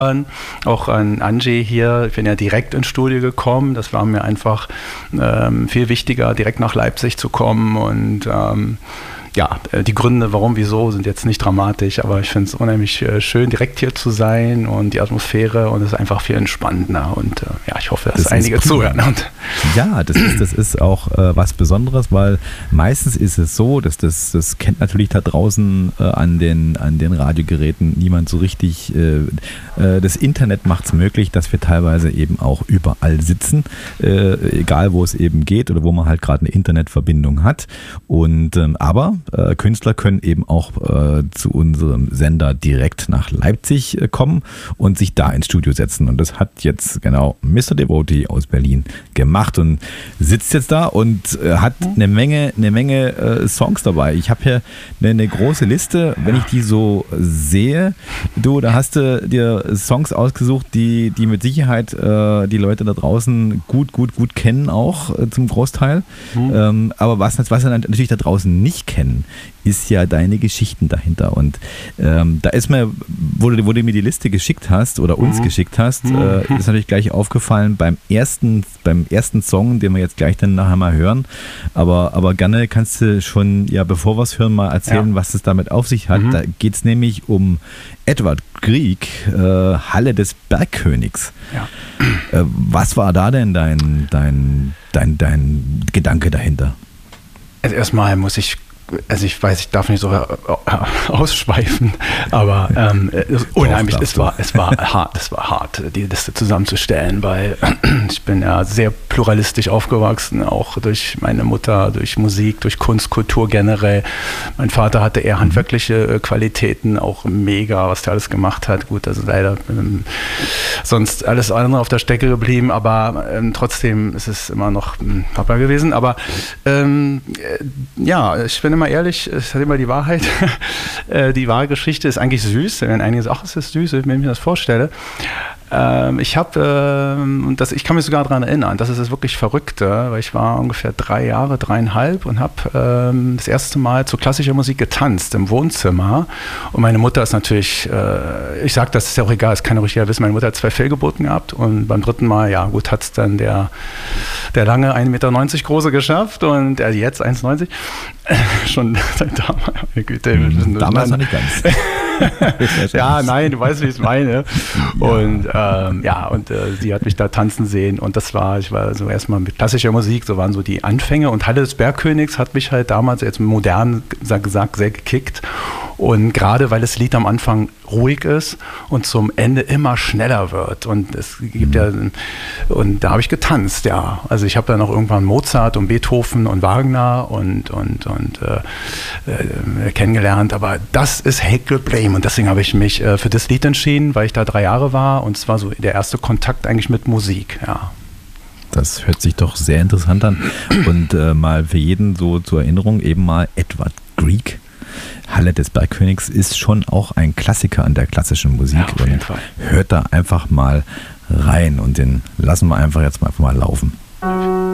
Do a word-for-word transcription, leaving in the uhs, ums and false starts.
auch an Angie hier. Ich bin ja direkt ins Studio gekommen. Das war mir einfach ähm, viel wichtiger, direkt nach Leipzig zu kommen. Und ähm, ja, die Gründe, warum, wieso, sind jetzt nicht dramatisch, aber ich finde es unheimlich äh, schön, direkt hier zu sein und die Atmosphäre, und es ist einfach viel entspannender. Und äh, ja, ich hoffe, dass das einige cool. zuhören. Und ja, das ist, das ist auch äh, was Besonderes, weil meistens ist es so, dass das, das kennt natürlich da draußen äh, an, den, an den Radiogeräten niemand so richtig. Äh, äh, das Internet macht es möglich, dass wir teilweise eben auch überall sitzen, äh, egal wo es eben geht oder wo man halt gerade eine Internetverbindung hat. Und ähm, aber äh, Künstler können eben auch äh, zu unserem Sender direkt nach Leipzig äh, kommen und sich da ins Studio setzen. Und das hat jetzt genau Mister Devotee aus Berlin gemacht und sitzt jetzt da und äh, hat eine Menge, eine Menge äh, Songs dabei. Ich habe hier eine, eine große Liste, wenn ich die so sehe. Du, da hast du dir Songs ausgesucht, die, die mit Sicherheit äh, die Leute da draußen gut, gut, gut kennen, auch äh, zum Großteil. Mhm. Ähm, aber was, was sie natürlich da draußen nicht kennen, ist ja deine Geschichten dahinter. Und ähm, da ist mir, wo du, wo du mir die Liste geschickt hast oder uns mhm. geschickt hast, mhm. äh, ist natürlich gleich aufgefallen beim ersten, beim ersten Song, den wir jetzt gleich dann nachher mal hören. Aber, aber gerne kannst du schon, ja, bevor wir es hören, mal erzählen, ja. was es damit auf sich hat. Mhm. Da geht es nämlich um Edward Grieg, äh, Halle des Bergkönigs. Ja. Äh, was war da denn dein, dein, dein, dein Gedanke dahinter? Also erstmal muss ich Also ich weiß, ich darf nicht so ausschweifen, aber ähm, es, unheimlich, es war, es war hart, es war hart, die Liste zusammenzustellen, weil ich bin ja sehr pluralistisch aufgewachsen, auch durch meine Mutter, durch Musik, durch Kunst, Kultur generell. Mein Vater hatte eher handwerkliche Qualitäten, auch mega, was der alles gemacht hat. Gut, also leider ähm, sonst alles andere auf der Strecke geblieben, aber ähm, trotzdem ist es immer noch ähm, Papa gewesen. Aber ähm, ja, ich bin immer ehrlich, es hat immer die Wahrheit. Die wahre Geschichte ist eigentlich süß. Wenn einige sagen, ach, es ist süß, wenn ich mir das vorstelle. Ich habe, und das, ich kann mich sogar daran erinnern, das ist das wirklich Verrückte, weil ich war ungefähr drei Jahre, dreieinhalb und habe das erste Mal zu klassischer Musik getanzt im Wohnzimmer. Und meine Mutter ist natürlich, ich sage, das ist ja auch egal, das kann ja ruhig jeder wissen, meine Mutter hat zwei Fehlgeburten gehabt und beim dritten Mal, ja gut, hat es dann der, der lange ein Meter neunzig große geschafft und er jetzt eins Meter neunzig. Schon seit damals, meine Güte. Mhm, damals noch nicht ganz. Ja, nein, du weißt, wie ich es meine. Ja. Und ähm, ja, und äh, sie hat mich da tanzen sehen und das war, ich war so erstmal mit klassischer Musik, so waren so die Anfänge und Halle des Bergkönigs hat mich halt damals jetzt modern gesagt sehr gekickt. Und gerade weil das Lied am Anfang ruhig ist und zum Ende immer schneller wird. Und es gibt ja, und da habe ich getanzt, ja. Also ich habe dann auch irgendwann Mozart und Beethoven und Wagner und, und, und äh, äh, kennengelernt. Aber das ist Hekel Blame. Und deswegen habe ich mich äh, für das Lied entschieden, weil ich da drei Jahre war. Und es war so der erste Kontakt eigentlich mit Musik, ja. Das hört sich doch sehr interessant an. Und äh, mal für jeden so zur Erinnerung eben mal Edward Grieg. Halle des Bergkönigs ist schon auch ein Klassiker an der klassischen Musik. Ja, auf jeden Fall. Hört da einfach mal rein und den lassen wir einfach jetzt mal, einfach mal laufen.